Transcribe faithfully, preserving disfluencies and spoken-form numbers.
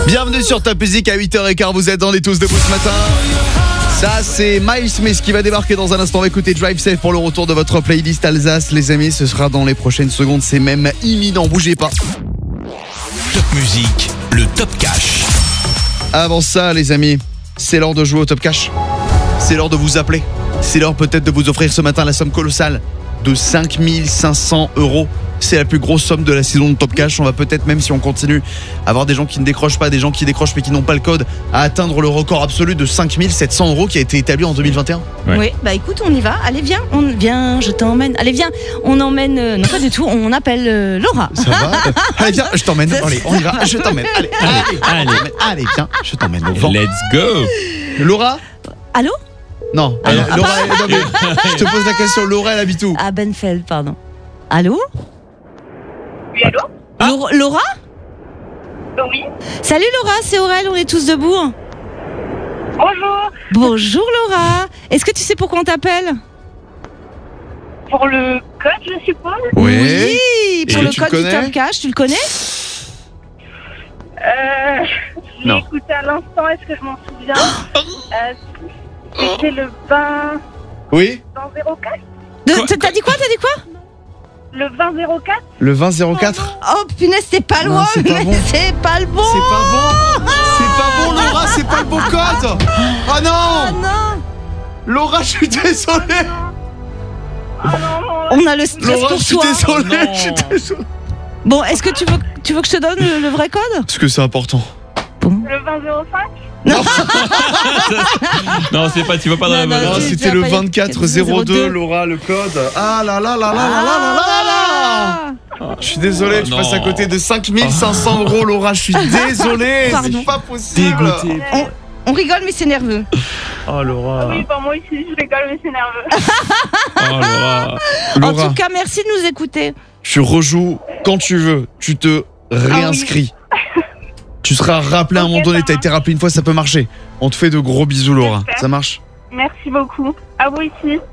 Bienvenue sur Top Music à huit heures quinze, vous êtes dans les tous debout ce matin. Ça c'est Miles Smith qui va débarquer dans un instant. On va écouter Drive Safe pour le retour de votre playlist Alsace les amis. Ce sera dans les prochaines secondes, c'est même imminent, bougez pas. Top Music, le Top Cash. Avant ça les amis, c'est l'heure de jouer au Top Cash. C'est l'heure de vous appeler. C'est l'heure peut-être de vous offrir ce matin la somme colossale de cinq mille cinq cents euros. C'est la plus grosse somme de la saison de Top Cash. On va peut-être, même si on continue, avoir des gens qui ne décrochent pas, des gens qui décrochent mais qui n'ont pas le code, à atteindre le record absolu de cinq mille sept cents euros qui a été établi en deux mille vingt et un. Ouais. Oui, bah écoute, on y va. Allez, viens, on viens, je t'emmène. Allez, viens, on emmène. Euh, non, pas du tout. On appelle euh, Laura. Ça va? Allez, viens, je t'emmène. Allez, on y va. Je t'emmène. Allez, allez, Allez. allez, allez, viens, je t'emmène au vent. Let's go. Laura? Allô? Non, Ah, euh, ah, Laura, non, mais je te pose la question. Laura, elle habite où? À Benfeld, pardon. Allô? Oui, allô? Laura, Laura? Oui. Salut Laura, c'est Aurel, on est tous debout. Bonjour. Bonjour Laura. Est-ce que tu sais pourquoi on t'appelle? Pour le code, je suppose. Oui. Pour Et le tu code le du connais Top Cash, tu le connais? Euh, je Non. l'ai écouté à l'instant, est-ce que je m'en souviens? euh, C'était le vingt Oui. zéro quatre. De- Quoi T'as dit quoi? T'as dit quoi? Le vingt zéro quatre. Le vingt zéro quatre? Oh punaise, c'est pas Non, loin, c'est pas mais bon. c'est pas le bon. C'est pas bon. C'est pas bon, Laura, c'est pas le bon code. Oh Ah non. non. Laura, je suis désolé. Oh non, non. On a le stress Laura, pour je suis toi. désolé. Oh non. Je suis désolé. Bon, est-ce que tu veux, tu veux que je te donne le, le vrai code? Parce que c'est important. Le vingt zéro cinq. Non, c'est pas, tu vas pas dans Non, la non, bonne. Non, tu- adresse. c'était tu le vas pas y- vingt-quatre zéro deux, Laura, le code. Ah là là là là là là là là là. Je suis désolé, Oh tu non. passes à côté de cinq mille cinq cents euros, Laura. Je suis désolé, Pardon. c'est pas possible. Dégoûté. On rigole, mais c'est nerveux. Oh Laura. Oui, bah moi aussi, je rigole, mais c'est nerveux. Oh Laura. En Laura, tout cas, merci de nous écouter. tu rejoues quand tu veux. Tu te réinscris. Tu seras rappelé à un Ok, moment donné. ça T'as été marche. rappelé une fois, ça peut marcher. On te fait de gros bisous, Laura. J'espère. Ça marche? Merci beaucoup. À vous ici.